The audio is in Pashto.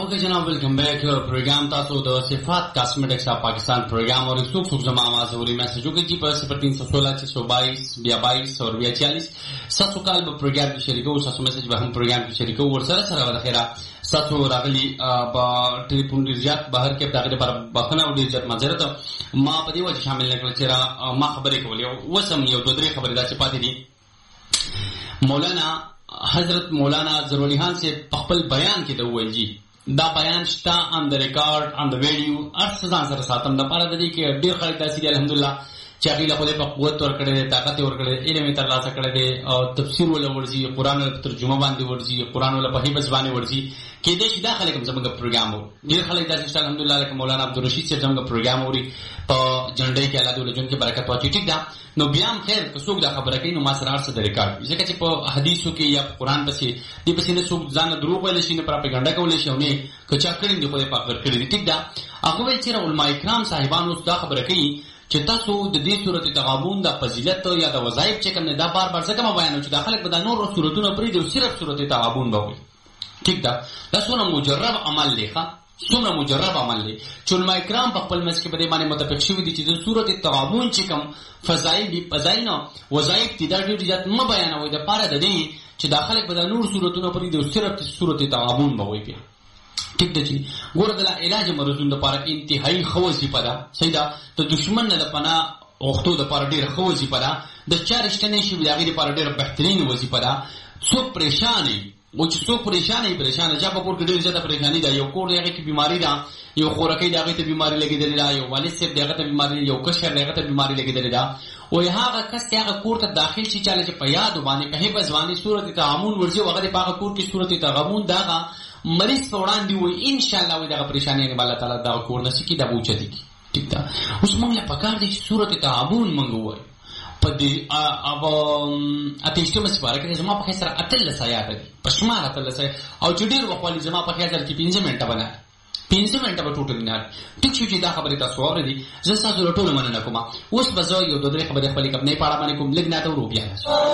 ओके जनाब, welcome back. Programme था तो द सिफात कॉस्मेटिक्स ऑफ पाकिस्तान प्रोग्राम और सुख सुख जमा आवाज और मैसेज होगी जी पर 0316 622 22 और 42 सत्सु काल प्रोग्राम की शरीक हो सत्सु मैसेज हम प्रोग्राम की शरीक हो और सर वगैरह सत्सु रागली टेलीफोन रिजत बाहर के ताकत पर बखना और रिजत मजरत मां पदी वजह शामिल निकल चेरा मां खबरें को बोलियो वो सम यो दोदरे खबरें दा सिपाती थी मौलाना हजरत मौलाना जरूरी खान से पखपल बयान की दो जी दा बयान शता on the record on the video अर्सजान सर सातम द पारा ददी के ډیر خلک داسې الحمدلله چې هغه له په قوت ور کړې طاقت ور کړې علم ترلاسه کړې دي او تفسیر ول ورزي قران له ترجمه باندې ورزي قران ول په هیبس باندې ورزي کې دې چې داخله کوم زموږ پروګرام وو ډیر خلک داسې الحمدلله لکه مولانا عبدالرشید صاحب زموږ پروګرام ووري په جنډې کې الله دې جون کې برکت واچي ټیک دا نو بیا هم خیر که څوک دا خبره کوي نو ما سره ارسه د ریکارډ ځکه چې په حدیثو کې یا قران پسې دې پسې نه څوک ځان دروغ ویل شي نه پروپاګاندا کول شي او نه کچا کړي دې په پاک ور کړی ټیک دا هغه ویل چې علماء کرام صاحبانو دا خبره کوي چې تاسو د دې سورته تغابن د فضیلت یا د وظایف چې کوم نه دا بار بار څنګه بیانو چې داخله به د نور سورتونو پرې د صرف سورته تغابن به وي ټیک دا څونه مجرب عمل لیکه څومره مجرب عمل دی چې علماء کرام په خپل مسکه په دې باندې متفق شوي دي چې د سورته تغابن چې کوم فضایل دي فضایل وظایف دي دا ډېر زیات م بیانوي د پاره د دې چې داخله به د نور سورتونو پرې د صرف سورته تغابن به وي بیا ٹھیک ده چې ګوره د علاج مرزون د لپاره انتهایی خوځي پدا سیدا ته دشمن نه د پنا اوختو د لپاره ډیر خوځي پدا د چارشتنې شی د هغه لپاره ډیر بهترین وظیفه ده څو پریشانی و چې څو پریشانی چې په کور کې ډیر زیاته پریشانی ده یو کور هغه کې بیماری ده یو خورکې دغه ته بیماری لګیدلې ده یو والد صاحب دغه ته بیماری یو کشر دغه ته بیماری لګیدلې ده او هغه کس هغه کور ته داخل شي چې په یاد باندې په ځواني صورت تعامل ورځي هغه په هغه کور کې صورت تعامل دغه مریض په وړاندې وي ان شاء الله وي دغه پریشانی نه الله تعالی دا کور نشي کی دا بوچ دي ٹھیک ده اوس موږ له پکار دي چې صورت تعامل منغوي په دې او اتهشته مسواره کې زما په خسر اتل سیاده دي پښما اتل سي او چې ډیر وقالي زما په خیال کې 15 منټه بنا 15 منټه په ټوټل نه ټیک شو چې دا خبره تاسو اورئ زه تاسو ټول مننه کوم اوس به زه یو دوه خبرې خپل کړم نه پاړه باندې کوم لګ نه ته ورو بیا